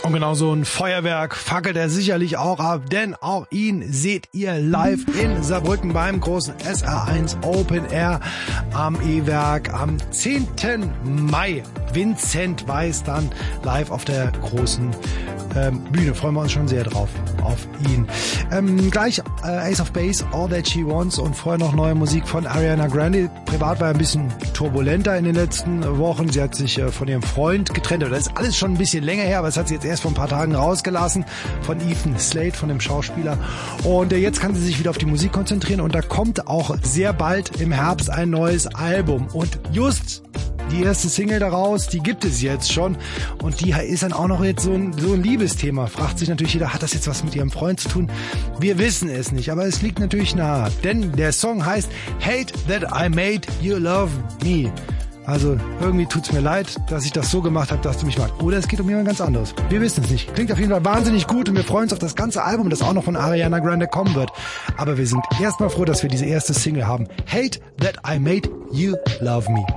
Und genau so ein Feuerwerk fackelt er sicherlich auch ab, denn auch ihn seht ihr live in Saarbrücken beim großen SR1 Open Air am E-Werk am 10. Mai. Vincent Weiss dann live auf der großen Bühne. Freuen wir uns schon sehr drauf, auf ihn. Gleich Ace of Base, All That She Wants und vorher noch neue Musik von Ariana Grande. Privat war er ein bisschen turbulenter in den letzten Wochen. Sie hat sich von ihrem Freund getrennt. Das ist alles schon ein bisschen länger her, aber es hat sie jetzt erst vor ein paar Tagen rausgelassen von Ethan Slade, von dem Schauspieler. Und jetzt kann sie sich wieder auf die Musik konzentrieren und da kommt auch sehr bald im Herbst ein neues Album. Und just die erste Single daraus, die gibt es jetzt schon und die ist dann auch noch jetzt so ein Liebesthema. Fragt sich natürlich jeder, hat das jetzt was mit ihrem Freund zu tun? Wir wissen es nicht, aber es liegt natürlich nahe, denn der Song heißt Hate That I Made You Love Me. Also irgendwie tut's mir leid, dass ich das so gemacht habe, dass du mich magst. Oder es geht um jemand ganz anderes. Wir wissen es nicht. Klingt auf jeden Fall wahnsinnig gut und wir freuen uns auf das ganze Album, das auch noch von Ariana Grande kommen wird. Aber wir sind erstmal froh, dass wir diese erste Single haben. Hate That I Made You Love Me.